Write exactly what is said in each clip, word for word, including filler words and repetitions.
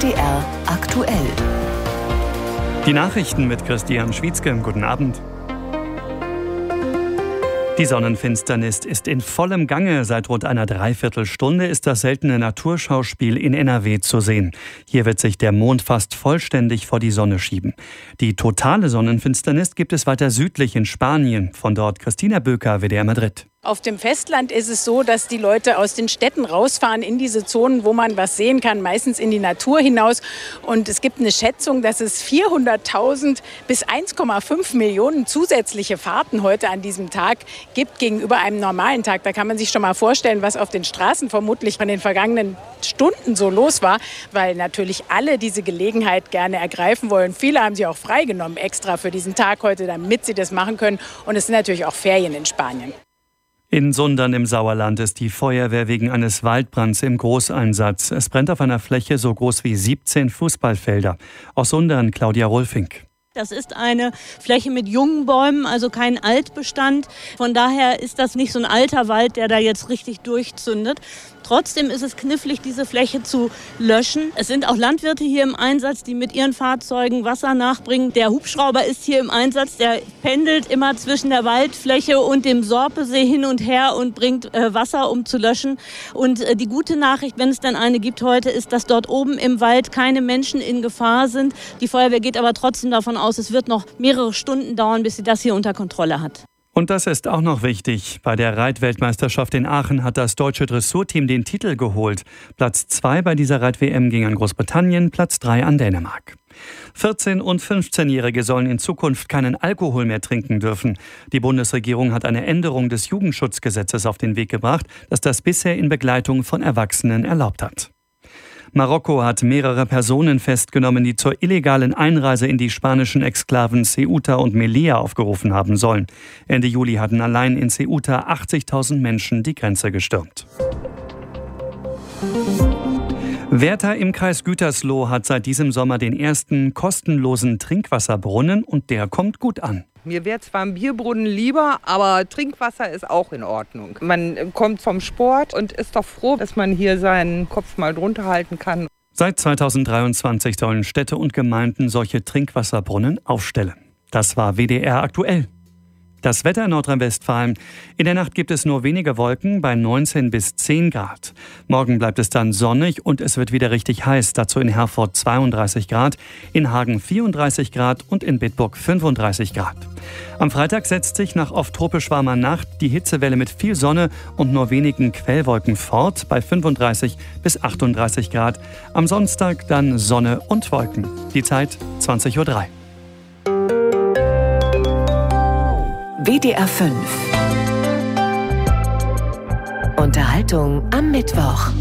D R aktuell. Die Nachrichten mit Christian Schwietzke. Guten Abend. Die Sonnenfinsternis ist in vollem Gange. Seit rund einer Dreiviertelstunde ist das seltene Naturschauspiel in N R W zu sehen. Hier wird sich der Mond fast vollständig vor die Sonne schieben. Die totale Sonnenfinsternis gibt es weiter südlich in Spanien. Von dort Christina Böker, W D R Madrid. Auf dem Festland ist es so, dass die Leute aus den Städten rausfahren in diese Zonen, wo man was sehen kann, meistens in die Natur hinaus. Und es gibt eine Schätzung, dass es vierhunderttausend bis eins Komma fünf Millionen zusätzliche Fahrten heute an diesem Tag gibt gegenüber einem normalen Tag. Da kann man sich schon mal vorstellen, was auf den Straßen vermutlich in den vergangenen Stunden so los war, weil natürlich alle diese Gelegenheit gerne ergreifen wollen. Viele haben sich auch freigenommen extra für diesen Tag heute, damit sie das machen können. Und es sind natürlich auch Ferien in Spanien. In Sundern im Sauerland ist die Feuerwehr wegen eines Waldbrands im Großeinsatz. Es brennt auf einer Fläche so groß wie siebzehn Fußballfelder. Aus Sundern Claudia Rolfink. Das ist eine Fläche mit jungen Bäumen, also kein Altbestand. Von daher ist das nicht so ein alter Wald, der da jetzt richtig durchzündet. Trotzdem ist es knifflig, diese Fläche zu löschen. Es sind auch Landwirte hier im Einsatz, die mit ihren Fahrzeugen Wasser nachbringen. Der Hubschrauber ist hier im Einsatz, der pendelt immer zwischen der Waldfläche und dem Sorpesee hin und her und bringt äh, Wasser, um zu löschen. Und äh, die gute Nachricht, wenn es dann eine gibt heute, ist, dass dort oben im Wald keine Menschen in Gefahr sind. Die Feuerwehr geht aber trotzdem davon aus, es wird noch mehrere Stunden dauern, bis sie das hier unter Kontrolle hat. Und das ist auch noch wichtig. Bei der Reitweltmeisterschaft in Aachen hat das deutsche Dressurteam den Titel geholt. Platz zwei bei dieser Reit-W M ging an Großbritannien, Platz drei an Dänemark. vierzehn- und fünfzehnjährige sollen in Zukunft keinen Alkohol mehr trinken dürfen. Die Bundesregierung hat eine Änderung des Jugendschutzgesetzes auf den Weg gebracht, das das bisher in Begleitung von Erwachsenen erlaubt hat. Marokko hat mehrere Personen festgenommen, die zur illegalen Einreise in die spanischen Exklaven Ceuta und Melilla aufgerufen haben sollen. Ende Juli hatten allein in Ceuta achtzigtausend Menschen die Grenze gestürmt. Wärter im Kreis Gütersloh hat seit diesem Sommer den ersten kostenlosen Trinkwasserbrunnen und der kommt gut an. Mir wäre zwar ein Bierbrunnen lieber, aber Trinkwasser ist auch in Ordnung. Man kommt vom Sport und ist doch froh, dass man hier seinen Kopf mal drunter halten kann. Seit zweitausenddreiundzwanzig sollen Städte und Gemeinden solche Trinkwasserbrunnen aufstellen. Das war W D R aktuell. Das Wetter in Nordrhein-Westfalen. In der Nacht gibt es nur wenige Wolken bei neunzehn bis zehn Grad. Morgen bleibt es dann sonnig und es wird wieder richtig heiß. Dazu in Herford zweiunddreißig Grad, in Hagen vierunddreißig Grad und in Bitburg fünfunddreißig Grad. Am Freitag setzt sich nach oft tropisch warmer Nacht die Hitzewelle mit viel Sonne und nur wenigen Quellwolken fort bei fünfunddreißig bis achtunddreißig Grad. Am Sonntag dann Sonne und Wolken. Die Zeit zwanzig Uhr drei. W D R fünf. Unterhaltung am Mittwoch.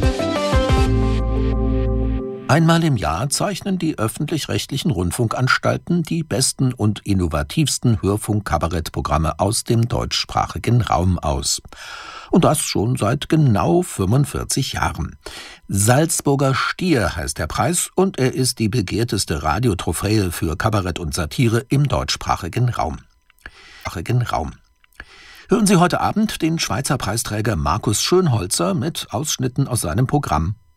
Einmal im Jahr zeichnen die öffentlich-rechtlichen Rundfunkanstalten die besten und innovativsten Hörfunk-Kabarettprogramme aus dem deutschsprachigen Raum aus. Und das schon seit genau fünfundvierzig Jahren. Salzburger Stier heißt der Preis und er ist die begehrteste Radiotrophäe für Kabarett und Satire im deutschsprachigen Raum. Raum. Hören Sie heute Abend den Schweizer Preisträger Markus Schönholzer mit Ausschnitten aus seinem Programm